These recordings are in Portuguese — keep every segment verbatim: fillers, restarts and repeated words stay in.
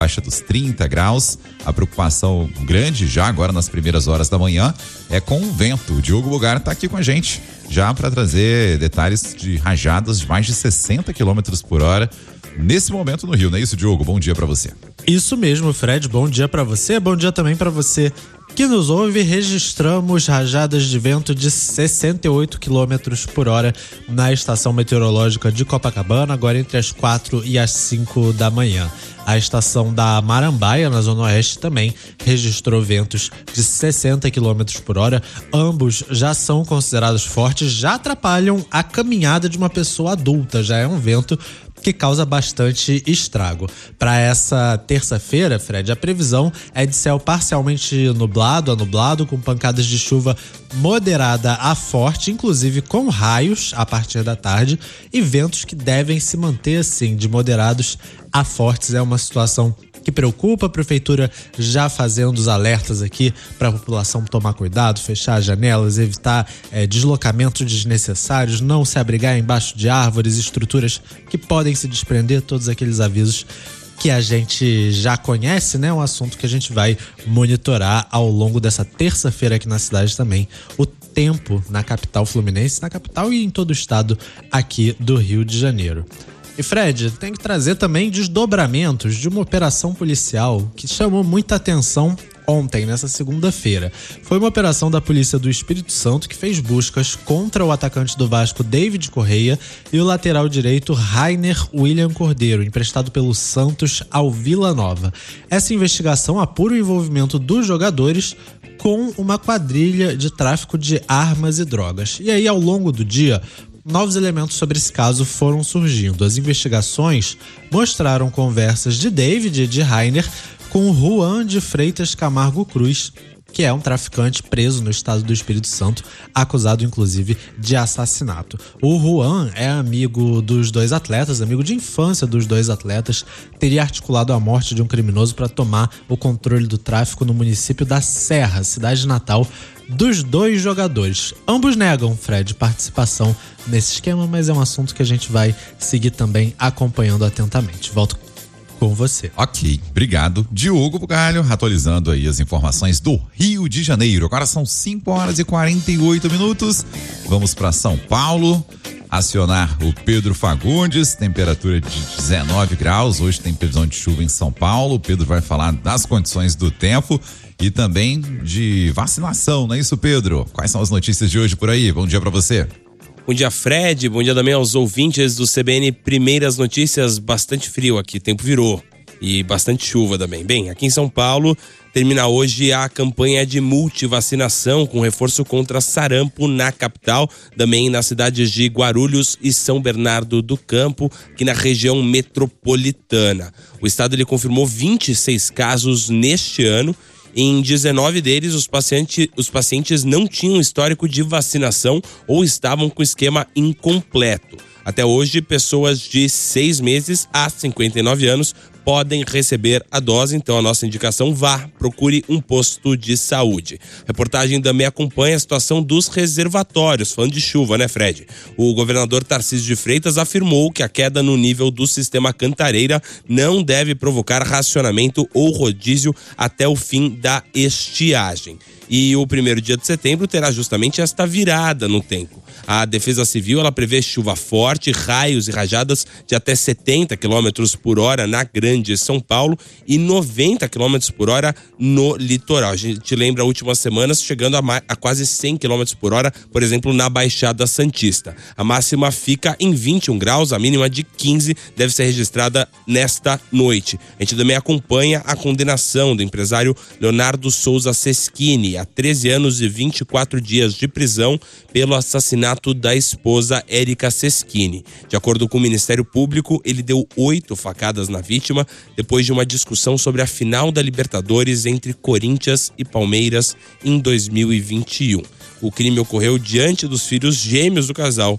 Baixa dos trinta graus. A preocupação grande já agora nas primeiras horas da manhã é com o vento. O Diogo Bugar está aqui com a gente já para trazer detalhes de rajadas de mais de sessenta quilômetros por hora nesse momento no Rio, não é isso, Diogo? Bom dia para você. Isso mesmo, Fred. Bom dia para você. Bom dia também para você que nos ouve. Registramos rajadas de vento de sessenta e oito quilômetros por hora na estação meteorológica de Copacabana, agora entre as quatro e as cinco da manhã. A estação da Marambaia, na Zona Oeste, também registrou ventos de sessenta quilômetros por hora. Ambos já são considerados fortes, já atrapalham a caminhada de uma pessoa adulta. Já é um vento que causa bastante estrago. Para essa terça-feira, Fred, a previsão é de céu parcialmente nublado a nublado, com pancadas de chuva moderada a forte, inclusive com raios a partir da tarde, e ventos que devem se manter assim, de moderados a fortes. É uma situação que preocupa, a prefeitura já fazendo os alertas aqui para a população tomar cuidado, fechar as janelas, evitar é, deslocamentos desnecessários, não se abrigar embaixo de árvores, estruturas que podem se desprender, todos aqueles avisos que a gente já conhece, né? Um assunto que a gente vai monitorar ao longo dessa terça-feira aqui na cidade também. O tempo na capital fluminense, na capital e em todo o estado aqui do Rio de Janeiro. E Fred, tem que trazer também desdobramentos de uma operação policial que chamou muita atenção ontem, nessa segunda-feira. Foi uma operação da Polícia do Espírito Santo que fez buscas contra o atacante do Vasco, David Correia, e o lateral direito, Rainer William Cordeiro, emprestado pelo Santos ao Vila Nova. Essa investigação apura o envolvimento dos jogadores com uma quadrilha de tráfico de armas e drogas. E aí, ao longo do dia, novos elementos sobre esse caso foram surgindo. As investigações mostraram conversas de David e de Rainer com Juan de Freitas Camargo Cruz, que é um traficante preso no estado do Espírito Santo, acusado inclusive de assassinato. O Juan é amigo dos dois atletas, amigo de infância dos dois atletas, teria articulado a morte de um criminoso para tomar o controle do tráfico no município da Serra, cidade natal dos dois jogadores. Ambos negam, Fred, participação nesse esquema, mas é um assunto que a gente vai seguir também acompanhando atentamente. Volto com você. Ok, obrigado. Diogo Bugalho, atualizando aí as informações do Rio de Janeiro. Agora são cinco horas e quarenta e oito minutos. Vamos para São Paulo, acionar o Pedro Fagundes, temperatura de dezenove graus. Hoje tem previsão de chuva em São Paulo. O Pedro vai falar das condições do tempo e também de vacinação, não é isso, Pedro? Quais são as notícias de hoje por aí? Bom dia para você. Bom dia, Fred. Bom dia também aos ouvintes do C B N. Primeiras notícias, bastante frio aqui, tempo virou. E bastante chuva também. Bem, aqui em São Paulo, termina hoje a campanha de multivacinação com reforço contra sarampo na capital, também nas cidades de Guarulhos e São Bernardo do Campo, aqui na região metropolitana. O estado ele confirmou vinte e seis casos neste ano. Em dezenove deles, os pacientes, os pacientes não tinham histórico de vacinação ou estavam com esquema incompleto. Até hoje, pessoas de seis meses a cinquenta e nove anos podem receber a dose, então a nossa indicação: vá, procure um posto de saúde. A reportagem também acompanha a situação dos reservatórios, falando de chuva, né, Fred? O governador Tarcísio de Freitas afirmou que a queda no nível do sistema Cantareira não deve provocar racionamento ou rodízio até o fim da estiagem. E o primeiro dia de setembro terá justamente esta virada no tempo. A Defesa Civil ela prevê chuva forte, raios e rajadas de até setenta quilômetros por hora na Grande São Paulo e noventa quilômetros por hora no litoral. A gente lembra últimas semanas chegando a, a quase cem quilômetros por hora, por exemplo, na Baixada Santista. A máxima fica em vinte e um graus, a mínima de quinze deve ser registrada nesta noite. A gente também acompanha a condenação do empresário Leonardo Souza Seschini a treze anos e vinte e quatro dias de prisão pelo assassinato da esposa Érica Seschini. De acordo com o Ministério Público, ele deu oito facadas na vítima depois de uma discussão sobre a final da Libertadores entre Corinthians e Palmeiras em dois mil e vinte e um. O crime ocorreu diante dos filhos gêmeos do casal,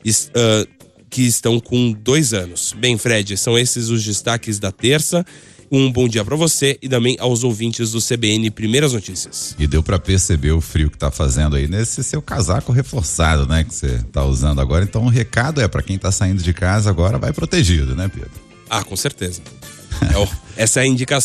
uh, que estão com dois anos. Bem, Fred, são esses os destaques da terça. Um bom dia para você e também aos ouvintes do C B N Primeiras Notícias. E deu para perceber o frio que tá fazendo aí nesse seu casaco reforçado, né, que você tá usando agora. Então o recado é para quem tá saindo de casa agora, vai protegido, né, Pedro? Ah, com certeza. É o- essa é a indicação.